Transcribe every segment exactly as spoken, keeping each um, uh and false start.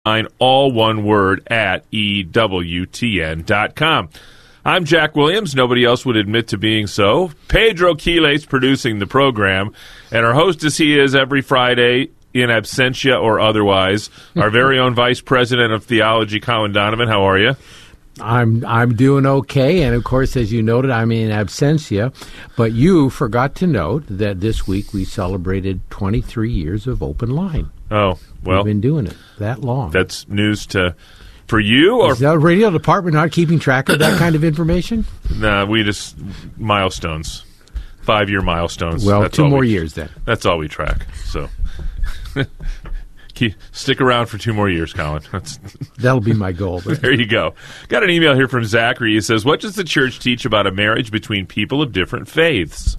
all one word, at E W T N dot com. I'm Jack Williams. Nobody else would admit to being so. Pedro Quiles producing the program, and our hostess he is every Friday, in absentia or otherwise, our very own Vice President of Theology, Colin Donovan. How are you? I'm I'm doing okay, and of course, as you noted, I'm in absentia, but you forgot to note that this week we celebrated twenty-three years of Open Line. Oh, well. We've been doing it that long. That's news to for you? Or is the radio department not keeping track of that kind of information? Nah, we just, milestones, five-year milestones. Well, that's two more we, years then. That's all we track, so... Keep, stick around for two more years, Colin. That's, That'll be my goal. There you go. Got an email here from Zachary. He says, what does the church teach about a marriage between people of different faiths?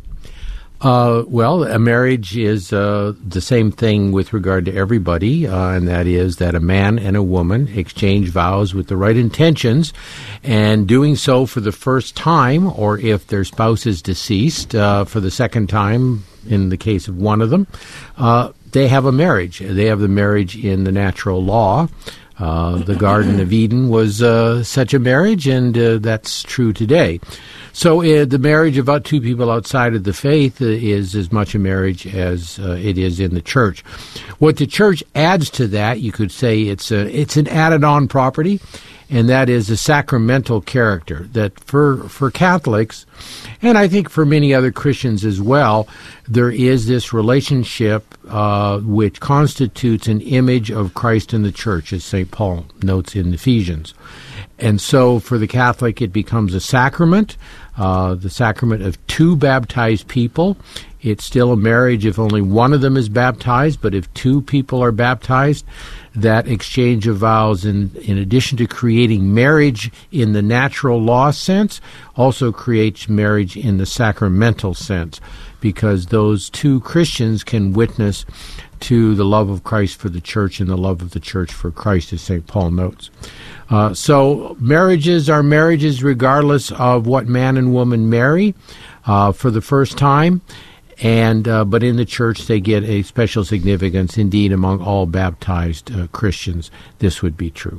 Uh, well, a marriage is uh, the same thing with regard to everybody, uh, and that is that a man and a woman exchange vows with the right intentions, and doing so for the first time, or if their spouse is deceased, uh, for the second time in the case of one of them, uh, they have a marriage. They have the marriage in the natural law. Uh, the Garden of Eden was uh, such a marriage, and uh, that's true today. So uh, the marriage of two people outside of the faith is as much a marriage as uh, it is in the church. What the church adds to that, you could say it's a, it's an added-on property, and that is a sacramental character that for for Catholics, and I think for many other Christians as well, there is this relationship uh, which constitutes an image of Christ in the church, as Saint Paul notes in Ephesians. And so for the Catholic, it becomes a sacrament, uh, the sacrament of two baptized people. It's still a marriage if only one of them is baptized, but if two people are baptized, that exchange of vows, in, in addition to creating marriage in the natural law sense, also creates marriage in the sacramental sense, because those two Christians can witness to the love of Christ for the church and the love of the church for Christ, as Saint Paul notes. Uh, so marriages are marriages regardless of what man and woman marry uh, for the first time. And uh, but in the church, they get a special significance. Indeed, among all baptized uh, Christians, this would be true.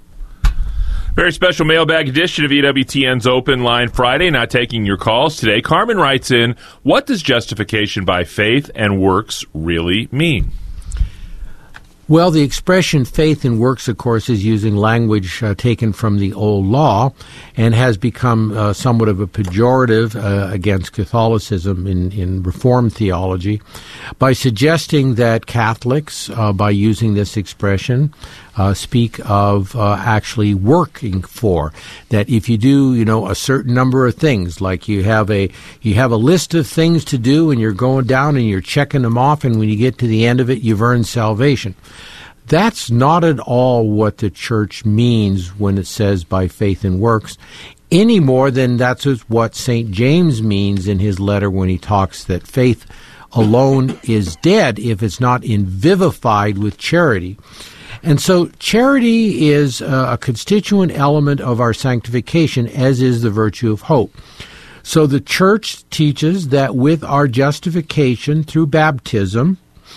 Very special mailbag edition of E W T N's Open Line Friday. Not taking your calls today. Carmen writes in, what does justification by faith and works really mean? Well, the expression faith and works, of course, is using language uh, taken from the old law and has become uh, somewhat of a pejorative uh, against Catholicism in, in Reformed theology by suggesting that Catholics, uh, by using this expression, uh, speak of uh, actually working for. That if you do, you know, a certain number of things, like you have a you have a list of things to do and you're going down and you're checking them off, and when you get to the end of it, you've earned salvation. That's not at all what the church means when it says by faith and works, any more than that's what Saint James means in his letter when he talks that faith alone is dead if it's not invivified with charity. And so charity is a constituent element of our sanctification, as is the virtue of hope. So the church teaches that with our justification through baptism,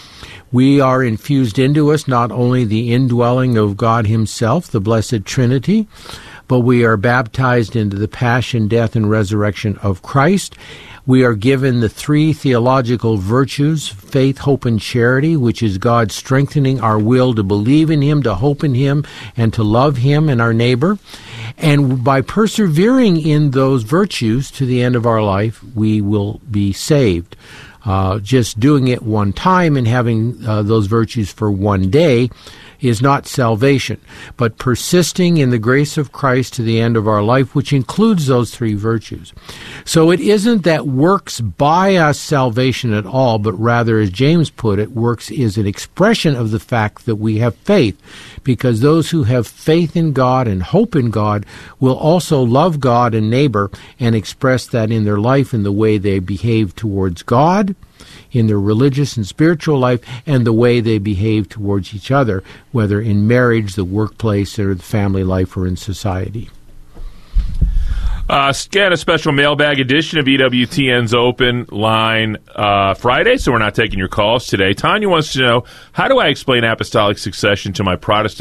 we are infused into us not only the indwelling of God himself, the Blessed Trinity, but we are baptized into the passion, death, and resurrection of Christ. We are given the three theological virtues, faith, hope, and charity, which is God strengthening our will to believe in him, to hope in him, and to love him and our neighbor. And by persevering in those virtues to the end of our life, we will be saved. Uh, just doing it one time and having uh, those virtues for one day is not salvation, but persisting in the grace of Christ to the end of our life, which includes those three virtues. So it isn't that works buy us salvation at all, but rather, as James put it, works is an expression of the fact that we have faith, because those who have faith in God and hope in God will also love God and neighbor and express that in their life in the way they behave towards God, in their religious and spiritual life, and the way they behave towards each other, whether in marriage, the workplace, or the family life, or in society. Uh, again, a special mailbag edition of E W T N's Open Line uh, Friday, so we're not taking your calls today. Tanya wants to know, how do I explain apostolic succession to my Protestant